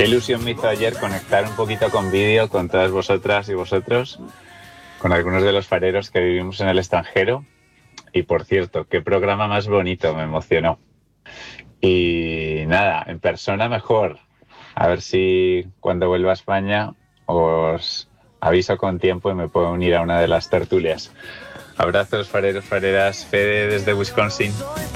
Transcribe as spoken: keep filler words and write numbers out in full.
Qué ilusión me hizo ayer conectar un poquito con vídeo con todas vosotras y vosotros, con algunos de los fareros que vivimos en el extranjero. Y por cierto, qué programa más bonito, me emocionó. Y nada, en persona mejor. A ver si cuando vuelva a España os aviso con tiempo y me puedo unir a una de las tertulias. Abrazos, fareros, fareras. Fede desde Wisconsin.